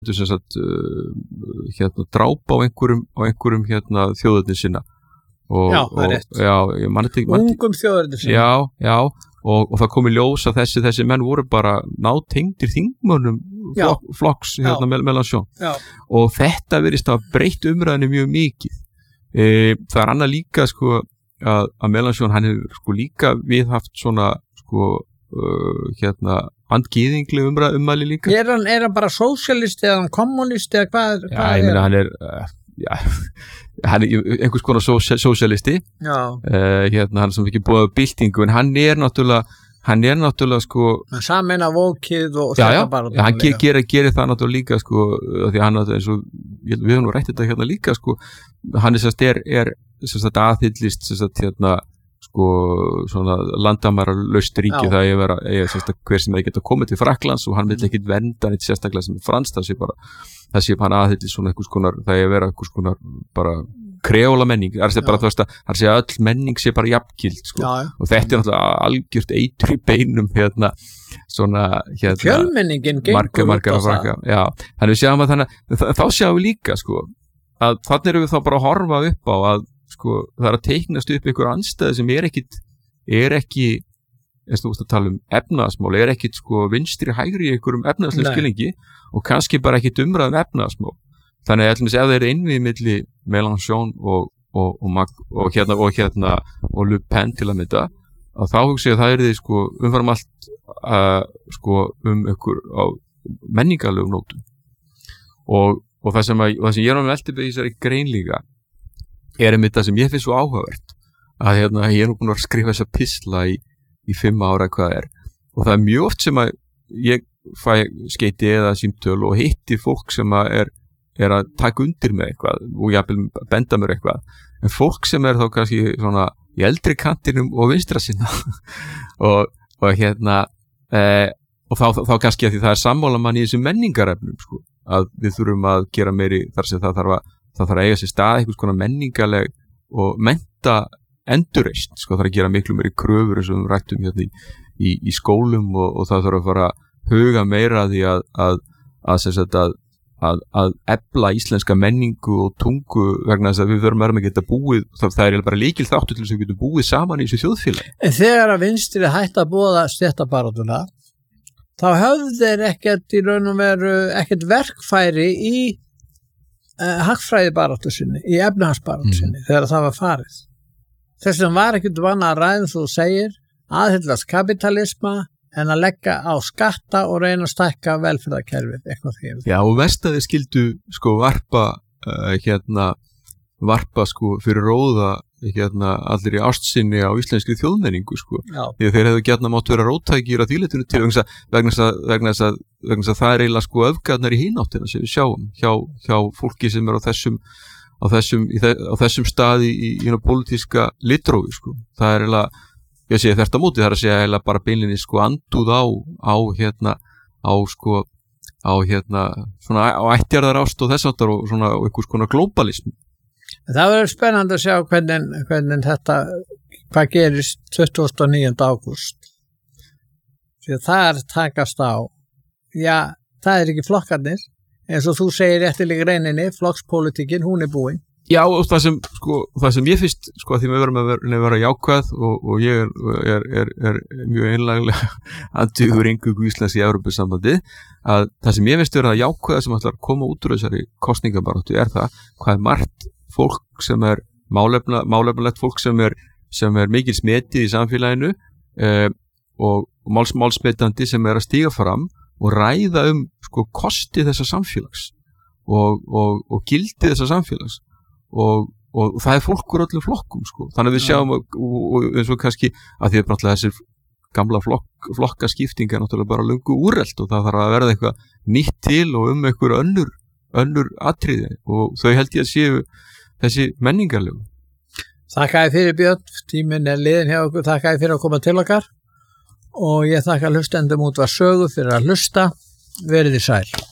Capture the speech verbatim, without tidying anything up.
sem sagt uh, hérna dráp á einhverjum á einhverjum hérna þjóðerni sinna og, já, það er rétt. Já, ég man ekki ungum þjóðerni sinna. Já, já, og, og það kom í ljós að þessi þessi menn voru bara nátengdir þingmönnum flok, flokks hérna með Mélenchon. Og þetta virðist að breytt umræðinu mjög mikið. E, það er annað líka sko að, að Mélenchon hann hefur sko líka viðhaft svona sko uh, hérna andgýðingli umræð ummæli líka. Er hann, er hann bara sósíalisti eða hann kommunisti eða hvað, hvað já, ég meina hann er uh, já, hann er einhvers konar sósíalisti uh, hérna hann sem ekki búið á byltingu en hann er náttúrulega hann er náttúrulega sko hann sameina vókið og já, já, já, hann ger, gerir, gerir það náttúrulega líka sko því hann eins og við höfum nú rætt þetta hérna líka sko hann er sérst er, er sérst aðhyllist sérst hérna sko svona landamæralaust ríki það ég vera ég sérst hver sem er geta komið til Frakklands og hann vil ekki vernda neitt sérstaklega sem franskt það sé bara það sé hann aðhyllist svona einhvers konar það ég vera einhvers konar bara kreóla menning, það er bara þú veist að hann sé að öll menning sé bara jafngild sko. Og þetta er náttúrulega algjört eitur í beinum hérna svona hérna fjölmenningin gengur marga, út á það já, þannig við sjáum að þannig þá sjáum við líka sko að þannig erum við þá bara að horfa upp á að sko það er að teiknast upp einhver andstæði sem er ekkit er ekki eins og þú veist að tala um efnaðasmál er ekkit sko vinstri hægri í einhverjum efnaðaslegum skilningi og kannski bara ekkit umræðum efnaðasmál. Þannig að ef það er innvið milli Mélenchon og, og, og, og, hérna, og hérna og Le Pen til að mynda að þá hugsa ég að það er því sko umfram allt uh, sko um einhver á menningarlegum nótum og, og það sem, að, og það sem ég er á með eltibæði í þessari grein líka er einmitt það sem ég finnst svo áhugavert að hérna, ég er nú búin að skrifa þessa pistla í, í fimm ára hvað er og það er mjög oft sem að ég fæ skeiti eða símtöl og hitti fólk sem að er er að taka undir með eitthvað og jafnvel benda mér eitthvað en fólk sem er þá kannski svona í eldri kantinum og vinstra sinna og, og hérna e, og þá, þá, þá kannski að því það er sammála mann í þessum menningarefnum sko, að við þurfum að gera meiri þar sem það þarf að, það þarf að eiga sér stað einhvers konar menningarleg og mennta endurreisn, sko það þarf að gera miklu meiri kröfur eins og við rættum hérna í, í, í skólum og, og það þarf að fara að huga meira því að að, að, að, að Að, að efla íslenska menningu og tungu vegna þess að við verum að geta búið það, það er bara líkil þáttur til þess að við getum búið saman í þessu þjóðfélagi. En þegar að vinstri hætti að boða stéttabaráttuna þá höfðu þeir ekkert í raun og veru ekkert verkfæri í uh, hagfræðibaráttu sinni, í efnahagsbaráttu sinni mm. þegar það var farið. Þess vegna var ekkert vana að ræða þú segir aðhyllast kapitalisma en að leggja á skatta og reyna að stækka velferðarkerfið eitthvað því. Já, og vestaði skildu sko varpa uh, hérna varpa sko fyrir róða hérna allir í ástsinni á íslenskri þjóðmenningu sko. Já. Því að þeir hefðu gjarna mátt vera róttækir að þýletinu til vegna þess að, vegna þess að, vegna þess að það er eiginlega sko öfgarnar í hináttina sem við sjáum hjá, hjá fólki sem er á þessum á þessum, þe á þessum staði í, í, í pólitíska litrófi sko. Það er eiginlega ég sé þetta móti þar að segja heila bara beinlinni sko andúð á, á hérna, á sko, á hérna, svona á ættjarðar ást og þess aftar og svona einhvers konar globalism. Það verður spennandi að sjá hvernig, hvernig þetta, hvað gerist tuttugasta og níunda ágúst. Því að það er takast á, já, það er ekki flokkarnir, eins og þú segir eftirlega reyninni, flokkspolítikin, hún er búin. Já, og það sem, sko, það sem ég fyrst, sko, því við verum að vera, vera jákvæð og, og ég er, er, er, er mjög einlaglega andvígur inngöngu Íslands í Evrópusambandið, að það sem ég finnst vera að jákvæða sem ætlar að koma út úr þessari kosningabaráttu er það, hvað er margt fólk sem er málefna, málefnalegt fólk sem er, sem er mikil smetið í samfélaginu eh, og máls, málsmetandi sem er að stíga fram og ræða um, sko, kosti þessa samfélags og, og, og gildi þessa samfélags. Og, og það er fólk úr öllum flokkum sko. Þannig að við sjáum og, og, og eins og kannski að því að náttúrulega þessir gamla flokk, flokkaskipting er náttúrulega bara löngu úrelt og það þarf að verða eitthvað nýtt til og um einhver önnur, önnur atriði og þau held ég að séu þessi menningarlegu. Þakkaði fyrir Björn, tíminn er liðin hjá okkur, þakkaði fyrir að koma til okkar og ég þakka hlustendum út var sögu fyrir að hlusta, verið í sæl.